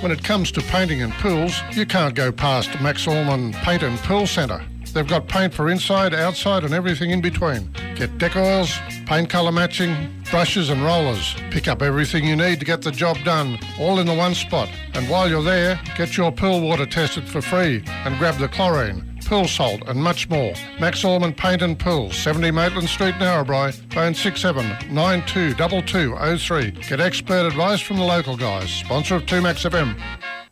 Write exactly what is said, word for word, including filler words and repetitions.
When it comes to painting and pools, you can't go past Max Allman Paint and Pool Centre. They've got paint for inside, outside and everything in between. Get deck oils, paint colour matching, brushes and rollers. Pick up everything you need to get the job done, all in the one spot. And while you're there, get your pool water tested for free and grab the chlorine, pool salt and much more. Max Allman Paint and Pool, seventy Maitland Street, Narrabri. Phone six seven nine two two two oh three. Get expert advice from the local guys. Sponsor of two Max F M.